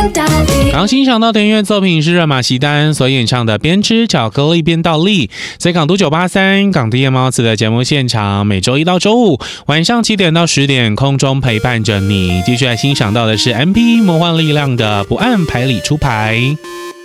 刚欣赏到的音乐作品是热玛席丹所演唱的《边吃巧克力边倒立》，在港都983港都夜猫子的节目现场，每周一到周五晚上7点到10点空中陪伴着你。继续来欣赏到的是 MP 魔幻力量的不按牌理出牌。